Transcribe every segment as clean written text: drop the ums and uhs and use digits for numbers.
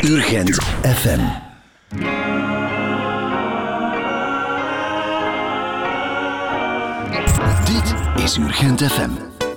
Urgent FM. Dit is Urgent FM.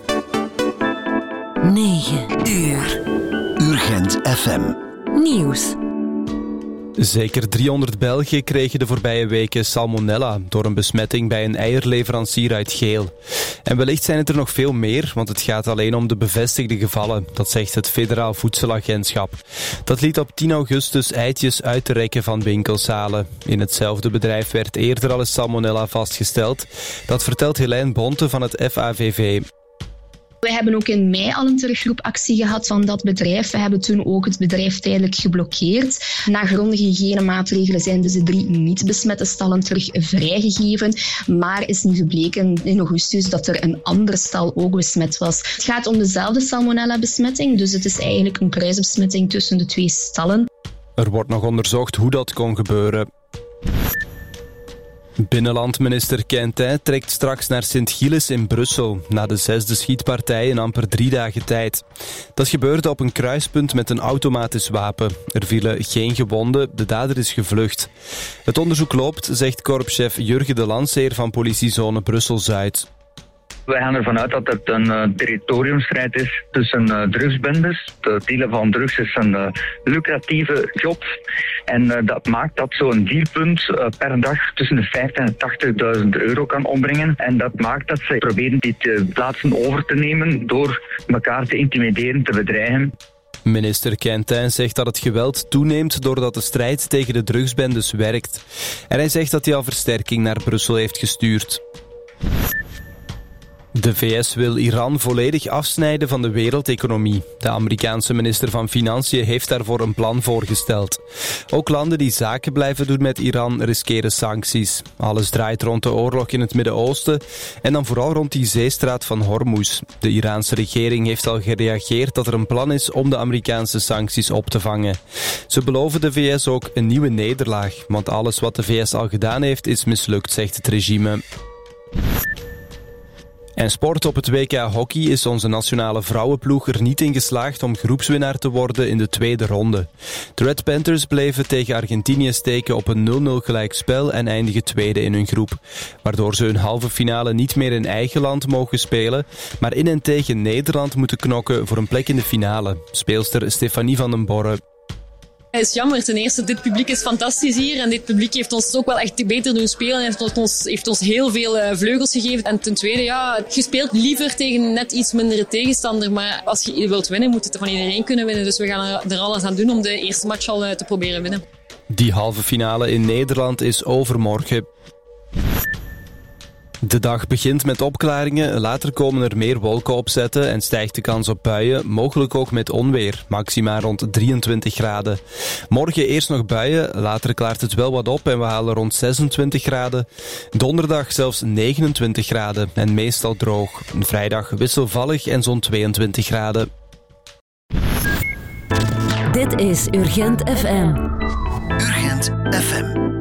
9 uur. Urgent FM. Nieuws. Zeker 300 Belgen kregen de voorbije weken salmonella door een besmetting bij een eierleverancier uit Geel. En wellicht zijn het er nog veel meer, want het gaat alleen om de bevestigde gevallen. Dat zegt het Federaal Voedselagentschap. Dat liet op 10 augustus eitjes uit te rekken van winkelzalen. In hetzelfde bedrijf werd eerder al eens salmonella vastgesteld. Dat vertelt Helijn Bonte van het FAVV. We hebben ook in mei al een terugroepactie gehad van dat bedrijf. We hebben toen ook het bedrijf tijdelijk geblokkeerd. Na grondige hygiënemaatregelen zijn dus de 3 niet besmette stallen terug vrijgegeven. Maar is nu gebleken in augustus dat er een andere stal ook besmet was. Het gaat om dezelfde salmonella-besmetting, dus het is eigenlijk een kruisbesmetting tussen de 2 stallen. Er wordt nog onderzocht hoe dat kon gebeuren. Binnenlandminister Quintin trekt straks naar Sint-Gilles in Brussel, na de 6e schietpartij in amper 3 dagen tijd. Dat gebeurde op een kruispunt met een automatisch wapen. Er vielen geen gewonden, de dader is gevlucht. Het onderzoek loopt, zegt korpschef Jurgen de Landseer van politiezone Brussel-Zuid. Wij gaan ervan uit dat het een territoriumstrijd is tussen drugsbendes. Het dealen van drugs is een lucratieve job. En dat maakt dat zo'n dealpunt per dag tussen de 50.000 en 80.000 euro kan opbrengen. En dat maakt dat ze proberen die plaatsen over te nemen door elkaar te intimideren, te bedreigen. Minister Quintin zegt dat het geweld toeneemt doordat de strijd tegen de drugsbendes werkt. En hij zegt dat hij al versterking naar Brussel heeft gestuurd. De VS wil Iran volledig afsnijden van de wereldeconomie. De Amerikaanse minister van Financiën heeft daarvoor een plan voorgesteld. Ook landen die zaken blijven doen met Iran riskeren sancties. Alles draait rond de oorlog in het Midden-Oosten en dan vooral rond die zeestraat van Hormuz. De Iraanse regering heeft al gereageerd dat er een plan is om de Amerikaanse sancties op te vangen. Ze beloven de VS ook een nieuwe nederlaag, want alles wat de VS al gedaan heeft is mislukt, zegt het regime. En sport. Op het WK hockey is onze nationale vrouwenploeg er niet in geslaagd om groepswinnaar te worden in de tweede ronde. De Red Panthers bleven tegen Argentinië steken op een 0-0 gelijkspel en eindigen tweede in hun groep. Waardoor ze hun halve finale niet meer in eigen land mogen spelen, maar in en tegen Nederland moeten knokken voor een plek in de finale. Speelster Stefanie van den Borre. Het is jammer. Ten eerste, dit publiek is fantastisch hier. En dit publiek heeft ons ook wel echt beter doen spelen. En heeft ons heel veel vleugels gegeven. En ten tweede, je speelt liever tegen net iets mindere tegenstander. Maar als je wilt winnen, moet het van iedereen kunnen winnen. Dus we gaan er alles aan doen om de eerste match al te proberen winnen. Die halve finale in Nederland is overmorgen. De dag begint met opklaringen, later komen er meer wolken opzetten en stijgt de kans op buien, mogelijk ook met onweer, maxima rond 23 graden. Morgen eerst nog buien, later klaart het wel wat op en we halen rond 26 graden. Donderdag zelfs 29 graden en meestal droog. Vrijdag wisselvallig en zo'n 22 graden. Dit is Urgent FM. Urgent FM.